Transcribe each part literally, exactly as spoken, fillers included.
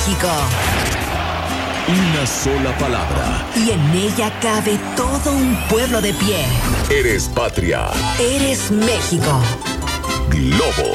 México. Una sola palabra. Y en ella cabe todo un pueblo de pie. Eres patria. Eres México. Globo.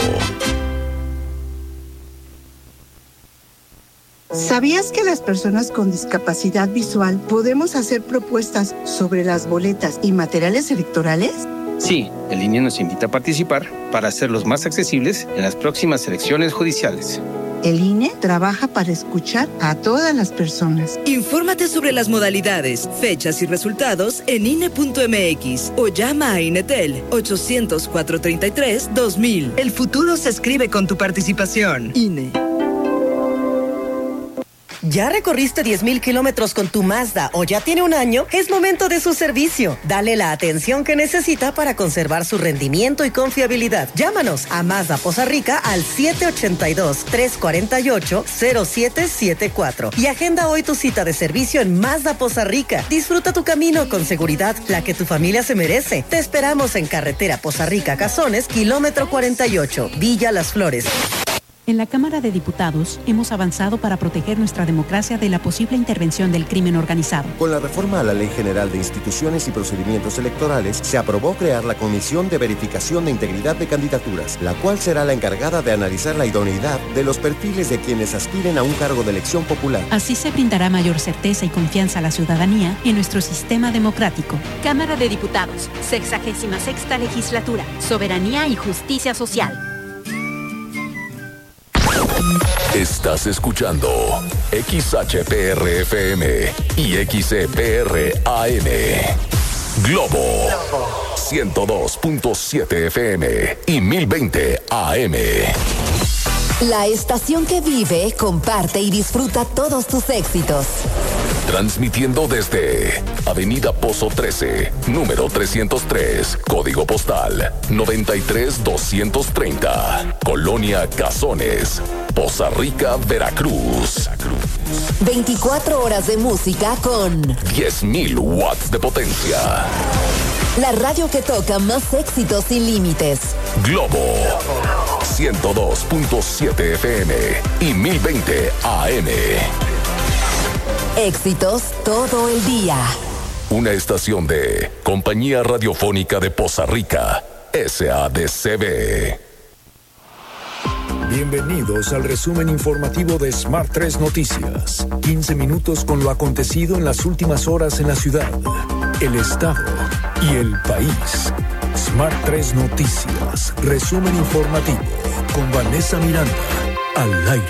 ¿Sabías que las personas con discapacidad visual podemos hacer propuestas sobre las boletas y materiales electorales? Sí, el I N E nos invita a participar para hacerlos más accesibles en las próximas elecciones judiciales. El I N E trabaja para escuchar a todas las personas. Infórmate sobre las modalidades, fechas y resultados en I N E punto M X o llama a INETEL ochocientos, cuatrocientos treinta y tres, dos mil. El futuro se escribe con tu participación. I N E. ¿Ya recorriste diez mil kilómetros con tu Mazda o ya tiene un año? Es momento de su servicio. Dale la atención que necesita para conservar su rendimiento y confiabilidad. Llámanos a Mazda Poza Rica al siete ocho dos, tres cuatro ocho, cero siete siete cuatro y agenda hoy tu cita de servicio en Mazda Poza Rica. Disfruta tu camino con seguridad, la que tu familia se merece. Te esperamos en Carretera Poza Rica Cazones, kilómetro cuarenta y ocho, Villa Las Flores. En la Cámara de Diputados hemos avanzado para proteger nuestra democracia de la posible intervención del crimen organizado. Con la reforma a la Ley General de Instituciones y Procedimientos Electorales, se aprobó crear la Comisión de Verificación de Integridad de Candidaturas, la cual será la encargada de analizar la idoneidad de los perfiles de quienes aspiren a un cargo de elección popular. Así se brindará mayor certeza y confianza a la ciudadanía en nuestro sistema democrático. Cámara de Diputados, sexagésima sexta Legislatura, Soberanía y Justicia Social. Estás escuchando X H P R F M y X E P R A M. Globo ciento dos punto siete F M y mil veinte A M. La estación que vive, comparte y disfruta todos tus éxitos. Transmitiendo desde Avenida Pozo trece, número trescientos tres, código postal noventa y tres doscientos treinta, Colonia Cazones, Poza Rica, Veracruz. veinticuatro horas de música con diez mil watts de potencia. La radio que toca más éxitos sin límites. Globo ciento dos punto siete F M y mil veinte A M. Éxitos todo el día. Una estación de Compañía Radiofónica de Poza Rica, S A D C B. Bienvenidos al resumen informativo de Smart tres Noticias. quince minutos con lo acontecido en las últimas horas en la ciudad, el estado y el país. Smart tres Noticias, resumen informativo con Vanessa Miranda, al aire.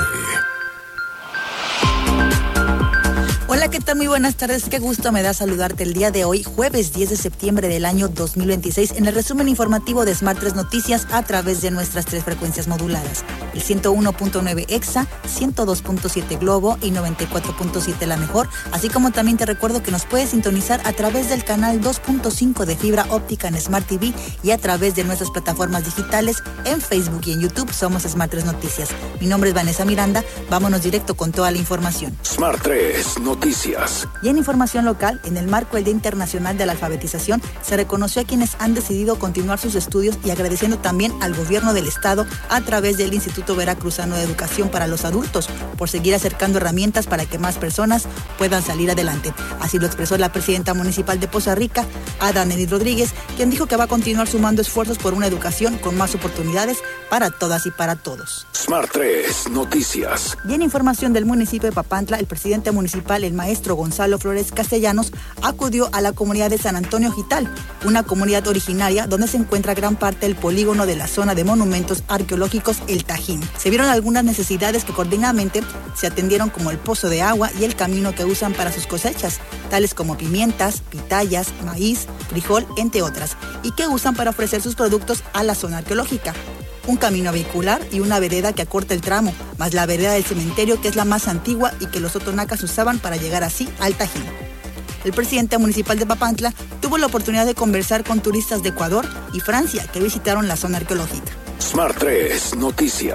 Hola, ¿qué tal? Muy buenas tardes. Qué gusto me da saludarte el día de hoy, jueves diez de septiembre del año dos mil veintiséis, en el resumen informativo de Smart tres Noticias a través de nuestras tres frecuencias moduladas. El ciento uno punto nueve EXA, ciento dos punto siete Globo y noventa y cuatro punto siete La Mejor. Así como también te recuerdo que nos puedes sintonizar a través del canal dos punto cinco de fibra óptica en Smart T V y a través de nuestras plataformas digitales en Facebook y en YouTube. Somos Smart tres Noticias. Mi nombre es Vanessa Miranda. Vámonos directo con toda la información. Smart tres Noticias. Y en información local, en el marco del Día Internacional de la Alfabetización, se reconoció a quienes han decidido continuar sus estudios y agradeciendo también al gobierno del estado a través del Instituto Veracruzano de Educación para los Adultos por seguir acercando herramientas para que más personas puedan salir adelante. Así lo expresó la presidenta municipal de Poza Rica, Ada Nelly Rodríguez, quien dijo que va a continuar sumando esfuerzos por una educación con más oportunidades para todas y para todos. Smart tres Noticias. Y en información del municipio de Papantla, el presidente municipal, el maestro Gonzalo Flores Castellanos, acudió a la comunidad de San Antonio Gital, una comunidad originaria donde se encuentra gran parte del polígono de la zona de monumentos arqueológicos El Tajín. Se vieron algunas necesidades que coordinadamente se atendieron, como el pozo de agua y el camino que usan para sus cosechas, tales como pimientas, pitayas, maíz, frijol, entre otras, y que usan para ofrecer sus productos a la zona arqueológica. Un camino vehicular y una vereda que acorta el tramo, más la vereda del cementerio, que es la más antigua y que los otonacas usaban para llegar así al Tajín. El presidente municipal de Papantla tuvo la oportunidad de conversar con turistas de Ecuador y Francia que visitaron la zona arqueológica. Smart tres Noticias.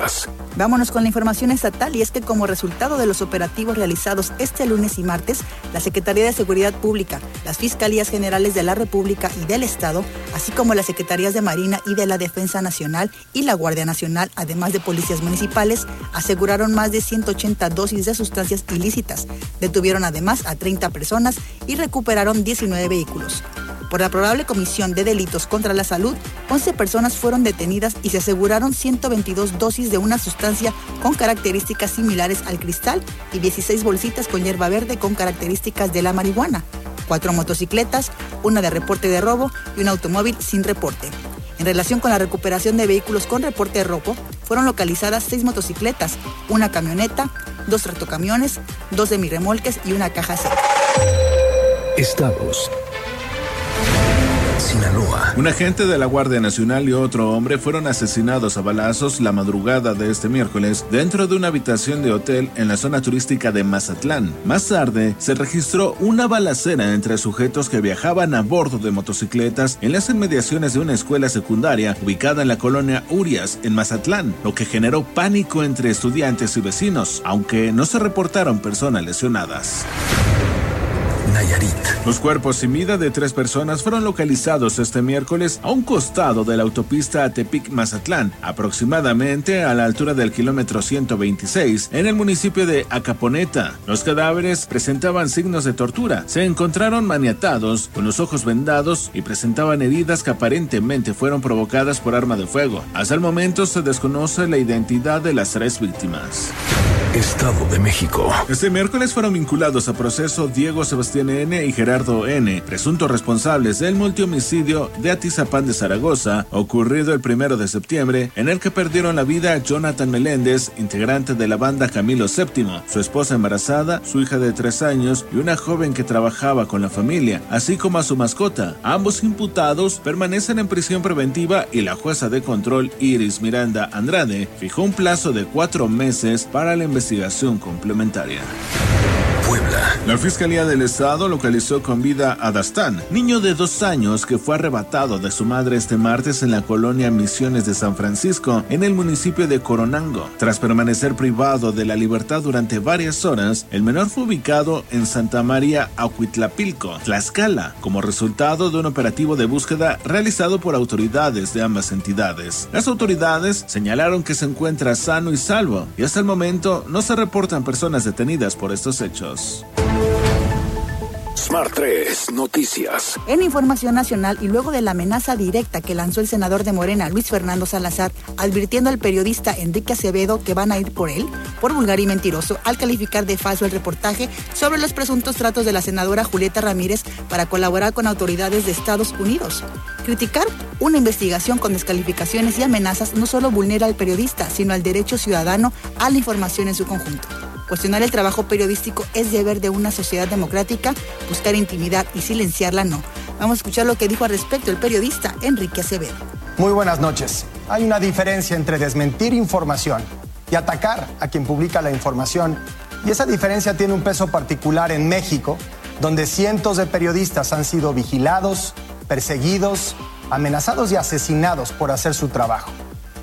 Vámonos con la información estatal, y es que como resultado de los operativos realizados este lunes y martes, la Secretaría de Seguridad Pública, las Fiscalías Generales de la República y del Estado, así como las Secretarías de Marina y de la Defensa Nacional y la Guardia Nacional, además de policías municipales, aseguraron más de ciento ochenta dosis de sustancias ilícitas. Detuvieron además a treinta personas y recuperaron diecinueve vehículos. Por la probable comisión de delitos contra la salud, once personas fueron detenidas y se aseguraron ciento veintidós dosis de una sustancia con características similares al cristal y dieciséis bolsitas con hierba verde con características de la marihuana, cuatro motocicletas, una de reporte de robo y un automóvil sin reporte. En relación con la recuperación de vehículos con reporte de robo, fueron localizadas seis motocicletas, una camioneta, dos tractocamiones, dos semirremolques y una caja seca. Estados. Sinaloa. Un agente de la Guardia Nacional y otro hombre fueron asesinados a balazos la madrugada de este miércoles dentro de una habitación de hotel en la zona turística de Mazatlán. Más tarde, se registró una balacera entre sujetos que viajaban a bordo de motocicletas en las inmediaciones de una escuela secundaria ubicada en la colonia Urias, en Mazatlán, lo que generó pánico entre estudiantes y vecinos, aunque no se reportaron personas lesionadas. Nayarit. Los cuerpos sin vida de tres personas fueron localizados este miércoles a un costado de la autopista Tepic-Mazatlán, aproximadamente a la altura del kilómetro ciento veintiséis, en el municipio de Acaponeta. Los cadáveres presentaban signos de tortura, se encontraron maniatados, con los ojos vendados y presentaban heridas que aparentemente fueron provocadas por arma de fuego. Hasta el momento se desconoce la identidad de las tres víctimas. Estado de México. Este miércoles fueron vinculados a proceso Diego Sebastián N. y Gerardo N., presuntos responsables del multihomicidio de Atizapán de Zaragoza, ocurrido el primero de septiembre, en el que perdieron la vida Jonathan Meléndez, integrante de la banda Camilo séptimo, su esposa embarazada, su hija de tres años y una joven que trabajaba con la familia, así como a su mascota. Ambos imputados permanecen en prisión preventiva y la jueza de control Iris Miranda Andrade fijó un plazo de cuatro meses para la investigación investigación complementaria. Puebla. La Fiscalía del Estado localizó con vida a Dastán, niño de dos años que fue arrebatado de su madre este martes en la colonia Misiones de San Francisco, en el municipio de Coronango. Tras permanecer privado de la libertad durante varias horas, el menor fue ubicado en Santa María Acuitlapilco, Tlaxcala, como resultado de un operativo de búsqueda realizado por autoridades de ambas entidades. Las autoridades señalaron que se encuentra sano y salvo, y hasta el momento no se reportan personas detenidas por estos hechos. Smart tres Noticias. En información nacional, y luego de la amenaza directa que lanzó el senador de Morena, Luis Fernando Salazar, advirtiendo al periodista Enrique Acevedo que van a ir por él, por vulgar y mentiroso, al calificar de falso el reportaje sobre los presuntos tratos de la senadora Julieta Ramírez para colaborar con autoridades de Estados Unidos. Criticar una investigación con descalificaciones y amenazas no solo vulnera al periodista, sino al derecho ciudadano a la información en su conjunto. Cuestionar el trabajo periodístico es deber de una sociedad democrática, buscar intimidar y silenciarla no. Vamos a escuchar lo que dijo al respecto el periodista Enrique Acevedo. Muy buenas noches. Hay una diferencia entre desmentir información y atacar a quien publica la información, y esa diferencia tiene un peso particular en México, donde cientos de periodistas han sido vigilados, perseguidos, amenazados y asesinados por hacer su trabajo.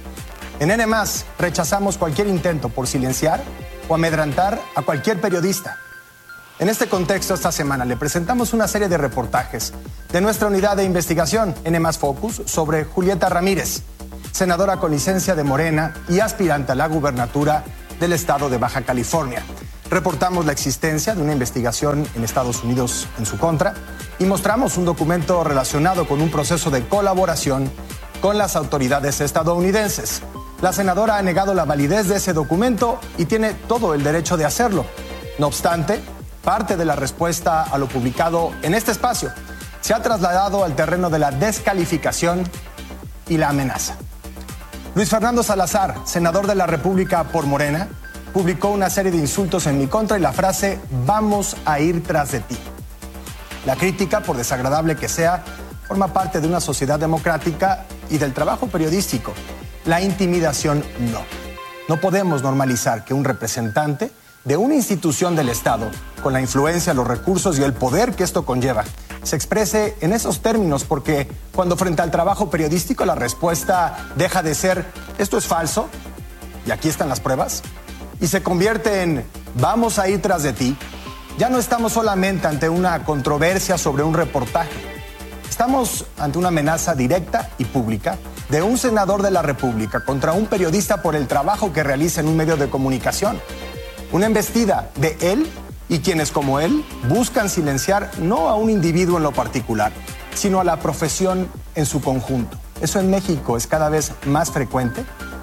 En N más, rechazamos cualquier intento por silenciar o amedrentar a cualquier periodista. En este contexto, esta semana le presentamos una serie de reportajes de nuestra unidad de investigación, N más Focus, sobre Julieta Ramírez, senadora con licencia de Morena y aspirante a la gubernatura del estado de Baja California. Reportamos la existencia de una investigación en Estados Unidos en su contra y mostramos un documento relacionado con un proceso de colaboración con las autoridades estadounidenses. La senadora ha negado la validez de ese documento y tiene todo el derecho de hacerlo. No obstante, parte de la respuesta a lo publicado en este espacio se ha trasladado al terreno de la descalificación y la amenaza. Luis Fernando Salazar, senador de la República por Morena, publicó una serie de insultos en mi contra y la frase "vamos a ir tras de ti". La crítica, por desagradable que sea, forma parte de una sociedad democrática y del trabajo periodístico. La intimidación no. No podemos normalizar que un representante de una institución del Estado, con la influencia, los recursos y el poder que esto conlleva, se exprese en esos términos, porque cuando frente al trabajo periodístico la respuesta deja de ser "esto es falso", y aquí están las pruebas, y se convierte en vamos a ir tras de ti, ya no estamos solamente ante una controversia sobre un reportaje. Estamos ante una amenaza directa y pública de un senador de la República contra un periodista por el trabajo que realiza en un medio de comunicación. Una embestida de él y quienes como él buscan silenciar no a un individuo en lo particular, sino a la profesión en su conjunto. Eso en México es cada vez más frecuente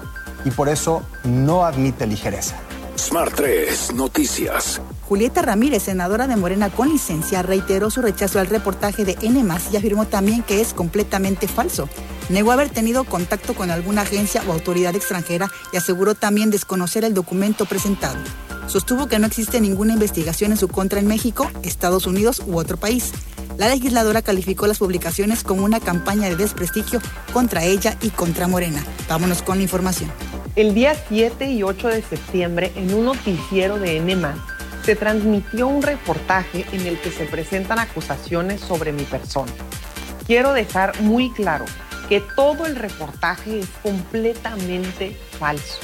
y por eso no admite ligereza. Smart tres Noticias. Julieta Ramírez, senadora de Morena con licencia, reiteró su rechazo al reportaje de N más y afirmó también que es completamente falso. Negó haber tenido contacto con alguna agencia o autoridad extranjera y aseguró también desconocer el documento presentado. Sostuvo que no existe ninguna investigación en su contra en México, Estados Unidos u otro país. La legisladora calificó las publicaciones como una campaña de desprestigio contra ella y contra Morena. Vámonos con la información. El día siete y ocho de septiembre, en un noticiero de N más, se transmitió un reportaje en el que se presentan acusaciones sobre mi persona. Quiero dejar muy claro que todo el reportaje es completamente falso.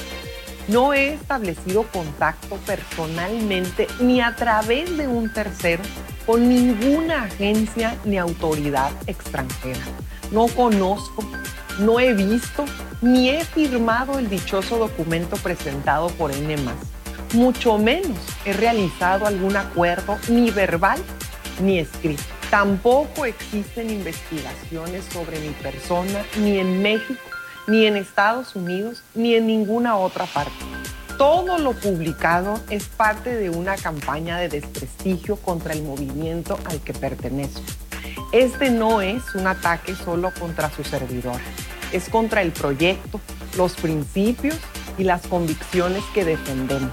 No he establecido contacto personalmente ni a través de un tercero con ninguna agencia ni autoridad extranjera. No conozco, no he visto ni he firmado el dichoso documento presentado por N más. Mucho menos he realizado algún acuerdo ni verbal ni escrito. Tampoco existen investigaciones sobre mi persona ni en México, ni en Estados Unidos, ni en ninguna otra parte. Todo lo publicado es parte de una campaña de desprestigio contra el movimiento al que pertenezco. Este no es un ataque solo contra su servidor, es contra el proyecto, los principios y las convicciones que defendemos.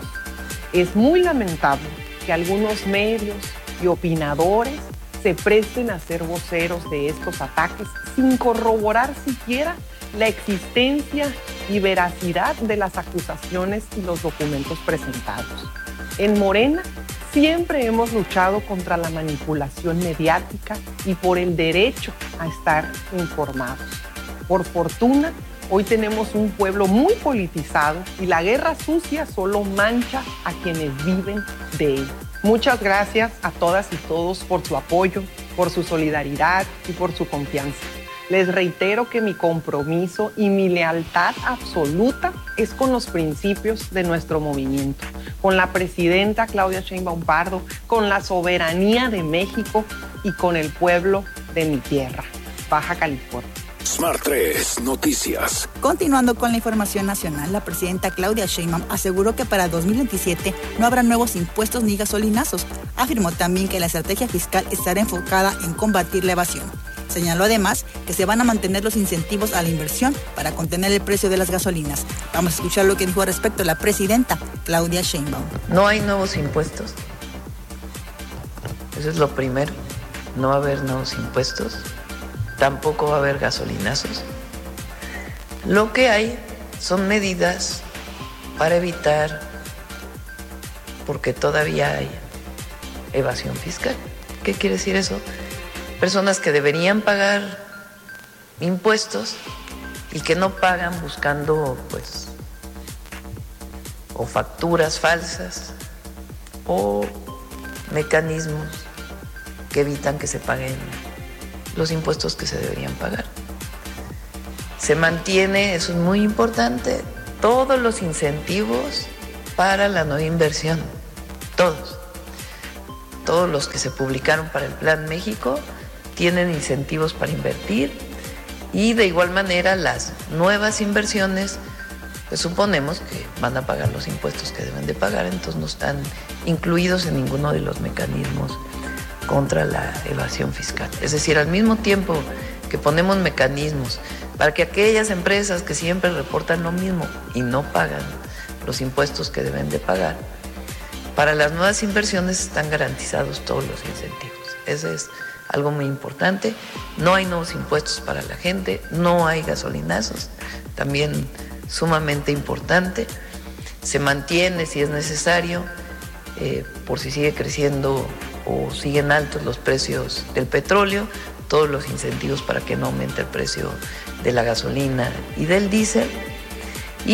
Es muy lamentable que algunos medios y opinadores se presten a ser voceros de estos ataques sin corroborar siquiera la existencia y veracidad de las acusaciones y los documentos presentados. En Morena siempre hemos luchado contra la manipulación mediática y por el derecho a estar informados. Por fortuna, hoy tenemos un pueblo muy politizado y la guerra sucia solo mancha a quienes viven de él. Muchas gracias a todas y todos por su apoyo, por su solidaridad y por su confianza. Les reitero que mi compromiso y mi lealtad absoluta es con los principios de nuestro movimiento, con la presidenta Claudia Sheinbaum Pardo, con la soberanía de México y con el pueblo de mi tierra, Baja California. Smart tres Noticias. Continuando con la información nacional, la presidenta Claudia Sheinbaum aseguró que para dos mil veintisiete no habrá nuevos impuestos ni gasolinazos. Afirmó también que la estrategia fiscal estará enfocada en combatir la evasión. Señaló además que se van a mantener los incentivos a la inversión para contener el precio de las gasolinas. Vamos a escuchar lo que dijo al respecto la presidenta Claudia Sheinbaum. No hay nuevos impuestos. Eso es lo primero. No va a haber nuevos impuestos. Tampoco va a haber gasolinazos. Lo que hay son medidas para evitar, porque todavía hay evasión fiscal. ¿Qué quiere decir eso? Personas que deberían pagar impuestos y que no pagan buscando, pues, o facturas falsas o mecanismos que evitan que se paguen los impuestos que se deberían pagar. Se mantiene, eso es muy importante, todos los incentivos para la nueva inversión, todos. Todos los que se publicaron para el Plan México tienen incentivos para invertir y de igual manera las nuevas inversiones, pues suponemos que van a pagar los impuestos que deben de pagar, entonces no están incluidos en ninguno de los mecanismos contra la evasión fiscal. Es decir, al mismo tiempo que ponemos mecanismos para que aquellas empresas que siempre reportan lo mismo y no pagan los impuestos que deben de pagar, para las nuevas inversiones están garantizados todos los incentivos. Eso es algo muy importante. No hay nuevos impuestos para la gente, no hay gasolinazos, también sumamente importante. Se mantiene, si es necesario, eh, por si sigue creciendo o siguen altos los precios del petróleo, todos los incentivos para que no aumente el precio de la gasolina y del diésel. Y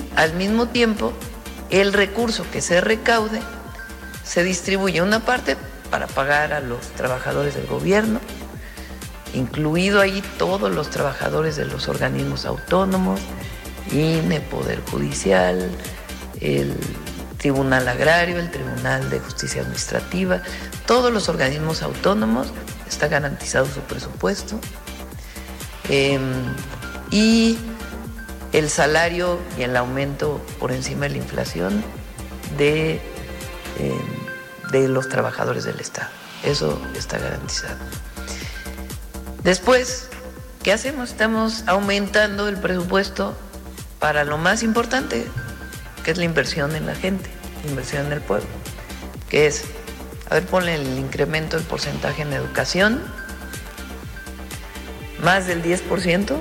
al mismo tiempo el recurso que se recaude se distribuye una parte para pagar a los trabajadores del gobierno, incluido ahí todos los trabajadores de los organismos autónomos, I N E, Poder Judicial, el Tribunal Agrario, el Tribunal de Justicia Administrativa, todos los organismos autónomos, está garantizado su presupuesto, eh, y el salario y el aumento por encima de la inflación de, eh, de los trabajadores del Estado. Eso está garantizado. Después, ¿qué hacemos? Estamos aumentando el presupuesto para lo más importante, que es la inversión en la gente, la inversión en el pueblo, que es, a ver, ponle el incremento del porcentaje en educación, más del diez por ciento,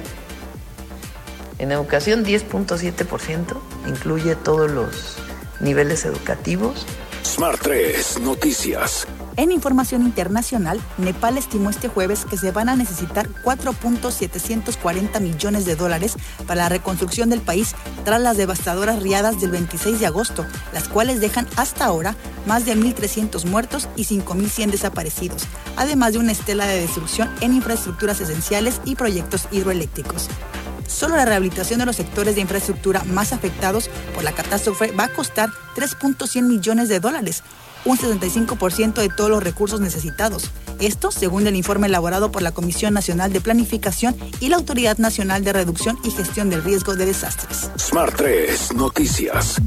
en educación diez punto siete por ciento, incluye todos los niveles educativos. Smart tres Noticias. En información internacional, Nepal estimó este jueves que se van a necesitar cuatro punto setecientos cuarenta millones de dólares para la reconstrucción del país tras las devastadoras riadas del veintiséis de agosto, las cuales dejan hasta ahora más de mil trescientos muertos y cinco mil cien desaparecidos, además de una estela de destrucción en infraestructuras esenciales y proyectos hidroeléctricos. Solo la rehabilitación de los sectores de infraestructura más afectados por la catástrofe va a costar tres punto cien millones de dólares, un sesenta y cinco por ciento de todos los recursos necesitados. Esto según el informe elaborado por la Comisión Nacional de Planificación y la Autoridad Nacional de Reducción y Gestión del Riesgo de Desastres. Smart tres Noticias.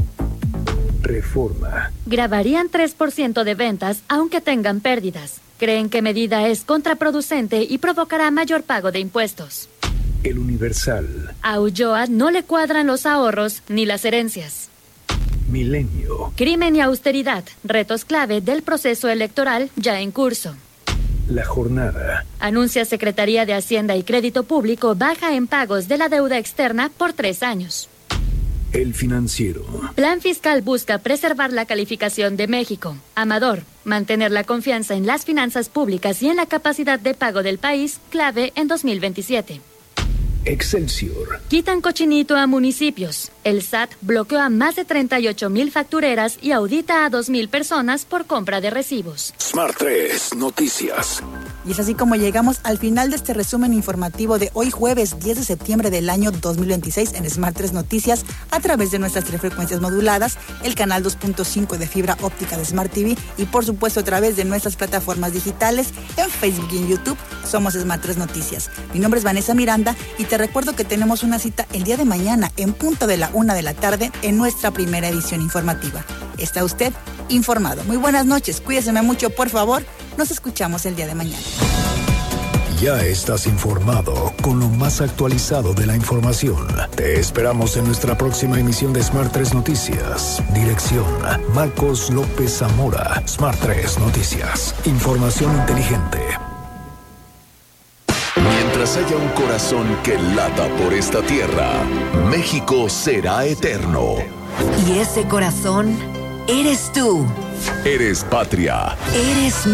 Reforma. Grabarían tres por ciento de ventas aunque tengan pérdidas. Creen que medida es contraproducente y provocará mayor pago de impuestos. El Universal. A Ulloa no le cuadran los ahorros ni las herencias. Milenio. Crimen y austeridad, retos clave del proceso electoral ya en curso. La Jornada. Anuncia Secretaría de Hacienda y Crédito Público baja en pagos de la deuda externa por tres años. El Financiero. Plan fiscal busca preservar la calificación de México. Amador, mantener la confianza en las finanzas públicas y en la capacidad de pago del país, clave en dos mil veintisiete. Excelsior. Quitan cochinito a municipios. El S A T bloqueó a más de treinta y ocho mil factureras y audita a dos mil personas por compra de recibos. Smart tres Noticias. Y es así como llegamos al final de este resumen informativo de hoy jueves diez de septiembre del año dos mil veintiséis en Smart tres Noticias a través de nuestras tres frecuencias moduladas, el canal dos punto cinco de fibra óptica de Smart T V y por supuesto a través de nuestras plataformas digitales en Facebook y en YouTube. Somos Smart tres Noticias. Mi nombre es Vanessa Miranda y te recuerdo que tenemos una cita el día de mañana en punto de la una de la tarde en nuestra primera edición informativa. ¿Está usted informado? Muy buenas noches, cuídese mucho por favor. Nos escuchamos el día de mañana. Ya estás informado con lo más actualizado de la información. Te esperamos en nuestra próxima emisión de Smart tres Noticias. Dirección: Marcos López Zamora. Smart tres Noticias. Información inteligente. Mientras haya un corazón que lata por esta tierra, México será eterno. Y ese corazón eres tú. Eres patria. Eres